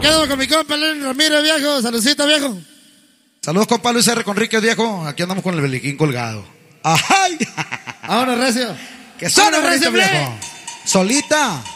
quedo con mi compa Lenny Ramírez, viejo. Saludcita, viejo. Saludos, compa Luis R. Conríquez, viejo. Aquí andamos con el beliquín colgado. ¡Ajay! Vámonos, recio. ¡Que suene Vámonos, bonito, recio, viejo! Solita.